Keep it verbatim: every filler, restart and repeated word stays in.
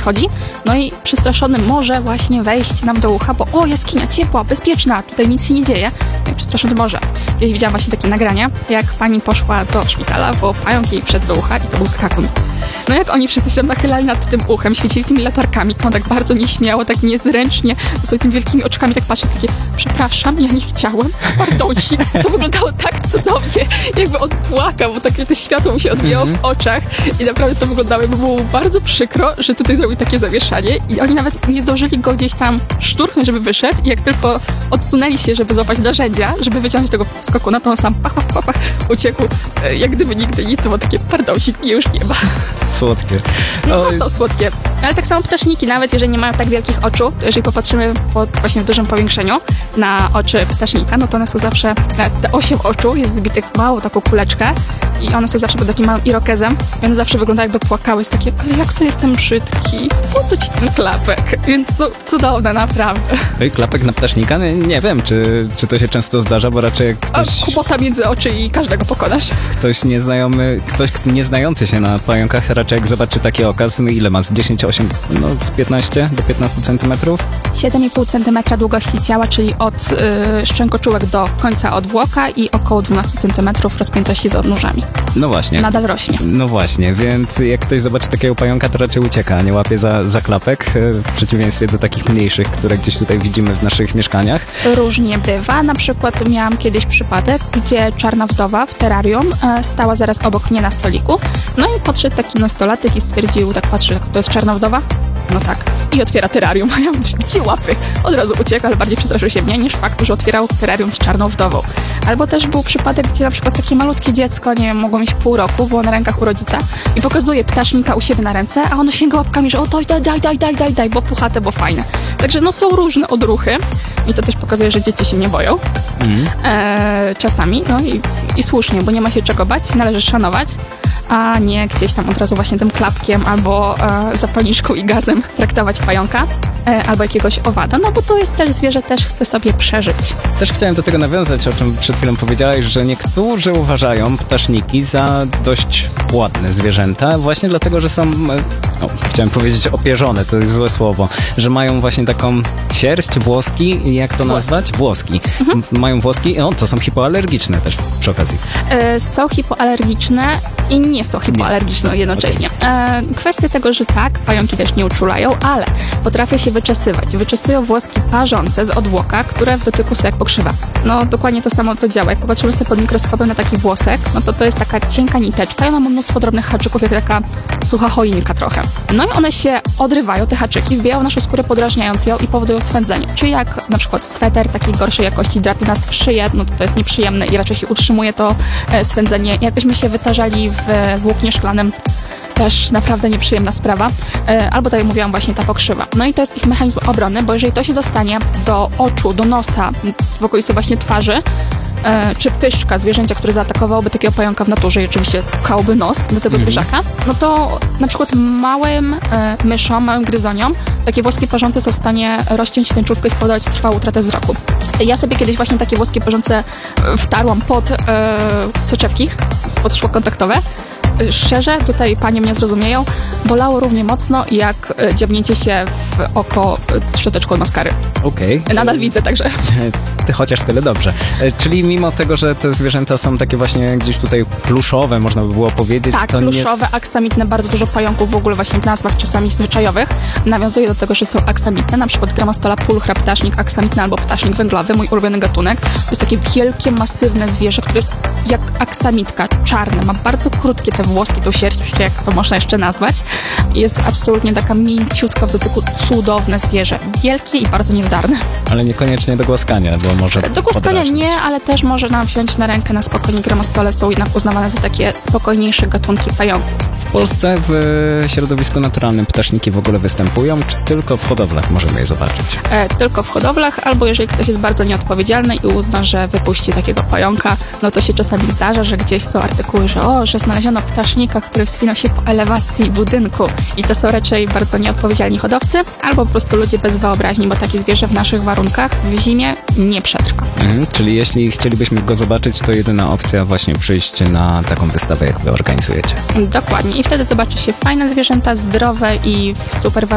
schodzi. No i przestraszony może właśnie wejść nam do ucha, bo o, jaskinia ciepła, bezpieczna, tutaj nic się nie dzieje. No i przestraszony może. Kiedyś widziałam właśnie takie nagrania, jak pani poszła do szpitala, bo pająk jej wszedł do ucha i to był skakun. No jak oni wszyscy się tam nachylali nad tym uchem, świecili tymi latarkami, to on tak bardzo nieśmiało, tak niezręcznie, z tymi wielkimi oczkami tak patrzy, takie, przepraszam, ja nie chciałem, pardonsik. To wyglądało tak cudownie, jakby on płakał, bo takie to światło mu się odbijało mm-hmm. w oczach i naprawdę to wyglądało, jakby było mu bardzo przykro, że tutaj zrobił takie zawieszanie i oni nawet nie zdążyli go gdzieś tam szturchnąć, żeby wyszedł i jak tylko odsunęli się, żeby złapać narzędzia, żeby wyciągnąć tego skokuna, to on sam pach, pach, pach, pach uciekł, jak gdyby nigdy nic, to było takie, pardonsik, mnie już nie ma. Słodkie. No, no są słodkie. Ale tak samo ptaszniki, nawet jeżeli nie mają tak wielkich oczu, to jeżeli popatrzymy po, właśnie w dużym powiększeniu na oczy ptasznika, no to one są zawsze, te osiem oczu jest zbitych w małą taką kuleczkę i one są zawsze pod takim małym irokezem i one zawsze wyglądają jakby płakały, jest takie, ale jak to jestem brzydki, po co ci ten klapek? Więc są cudowne, naprawdę. No i klapek na ptasznika? Nie, nie wiem, czy, czy to się często zdarza, bo raczej jak ktoś... A kubota między oczy i każdego pokonasz. Ktoś nieznajomy, ktoś kto nie znający się na pająkach, raczej jak zobaczy taki okaz, no ile ma? Z dziesięć, osiem, no z piętnaście do piętnastu centymetrów? siedem i pół centymetra długości ciała, czyli od y, szczękoczułek do końca odwłoka i około dwanaście centymetrów rozpiętości z odnóżami. No właśnie. Nadal rośnie. No właśnie, więc jak ktoś zobaczy takiego pająka, to raczej ucieka, nie łapie za, za klapek, w przeciwieństwie do takich mniejszych, które gdzieś tutaj widzimy w naszych mieszkaniach. Różnie bywa. Na przykład miałam kiedyś przypadek, gdzie czarna wdowa w terrarium e, stała zaraz obok mnie na stoliku. No i podszedł taki nastolatek i stwierdził, tak patrzy, to jest czarna wdowa? No tak. I otwiera terrarium. A ja mówię, gdzie łapy? Od razu uciekł, ale bardziej przestraszył się mnie niż fakt, że otwierał terrarium z czarną wdową. Albo też był przypadek, gdzie na przykład takie malutkie dziecko, nie wiem, mogło mieć pół roku, było na rękach u rodzica i pokazuje ptasznika u siebie na ręce, a ono sięga łapkami, że o to daj, daj, daj, daj, daj, daj, bo puchate, bo fajne. Także no są różne odruchy i to też pokazuje, że dzieci się nie boją. Mm. E, czasami, no i, i słusznie, bo nie ma się czego bać, należy szanować, a nie gdzieś tam od razu właśnie tym klapkiem albo e, zapalniczką i gazem traktować pająka e, albo jakiegoś owada, no bo to jest też zwierzę, też chce sobie przeżyć. Też chciałem do tego nawiązać, o czym przed chwilą powiedziałeś, że niektórzy uważają ptaszniki za dość ładne zwierzęta, właśnie dlatego, że są, o, chciałem powiedzieć opierzone, to jest złe słowo, że mają właśnie taką sierść, włoski, jak to nazwać? Włoski. Mhm. Mają włoski, o, to są hipoalergiczne też przy okazji. E, są hipoalergiczne i nie są hipoalergiczne jednocześnie. Okay. E, kwestia tego, że tak, pająki też nie uczulają, ale potrafią się wyczesywać. Wyczesują włoski parzące z odwłoka, które w dotyku są jak pokrzywa. No dokładnie to samo to działa. Jak popatrzymy sobie pod mikroskopem na taki włosek, no to to jest taka cienka niteczka i ona ma mnóstwo drobnych haczyków, jak taka sucha choinka trochę. No i one się odrywają, te haczyki, wbijają naszą skórę, podrażniając ją i powodują swędzenie. Czyli jak na przykład sweter takiej gorszej jakości drapie nas w szyję, no to to jest nieprzyjemne i raczej się utrzymuje to e, swędzenie. Jakbyśmy się wytarzali w włóknie szklanym, też naprawdę nieprzyjemna sprawa. E, albo tak jak mówiłam, właśnie ta pokrzywa. No i to jest ich mechanizm obrony, bo jeżeli to się dostanie do oczu, do nosa, w okolicy właśnie twarzy, e, czy pyszczka zwierzęcia, które zaatakowałoby takiego pająka w naturze i oczywiście pchałby nos do tego mm. zwierzaka, no to na przykład małym e, myszom, małym gryzoniom takie włoskie parzące są w stanie rozciąć tęczówkę i spowodować trwałą utratę wzroku. Ja sobie kiedyś właśnie takie włoskie parzące wtarłam pod e, soczewki, pod szkło kontaktowe. Szczerze, tutaj panie mnie zrozumieją, bolało równie mocno jak dziabnięcie się w oko szczoteczką maskary. Okej. Okay. Nadal widzę, także... Ty chociaż tyle dobrze. Czyli mimo tego, że te zwierzęta są takie właśnie gdzieś tutaj pluszowe, można by było powiedzieć, tak, to pluszowe, nie... aksamitne, bardzo dużo pająków w ogóle właśnie w nazwach czasami zwyczajowych nawiązuje do tego, że są aksamitne, na przykład Grammostola pulchra, ptasznik aksamitny albo ptasznik węglowy, mój ulubiony gatunek. To jest takie wielkie, masywne zwierzę, które jest jak aksamitka, czarne, ma bardzo krótkie te włoski, tą sierść, jak to można jeszcze nazwać. Jest absolutnie taka mięciutka w dotyku, cudowne zwierzę. Wielkie i bardzo niezdarne. Ale niekoniecznie do głaskania, bo może Do głaskania podrażnić. Nie, ale też może nam wziąć na rękę na spokojnie. Grammostole są jednak uznawane za takie spokojniejsze gatunki pająków. W Polsce w środowisku naturalnym ptaszniki w ogóle występują, czy tylko w hodowlach możemy je zobaczyć? E, tylko w hodowlach, albo jeżeli ktoś jest bardzo nieodpowiedzialny i uzna, że wypuści takiego pająka, no to się czasami zdarza, że gdzieś są artykuły, że o, że znaleziono ptasznika, który wspinał się po elewacji budynku i to są raczej bardzo nieodpowiedzialni hodowcy, albo po prostu ludzie bez wyobraźni, bo takie zwierzę w naszych warunkach w zimie nie przetrwa. Mhm, czyli jeśli chcielibyśmy go zobaczyć, to jedyna opcja właśnie przyjść na taką wystawę, jak wy organizujecie. Dokładnie. I wtedy zobaczy się fajne zwierzęta, zdrowe i w super warunkach.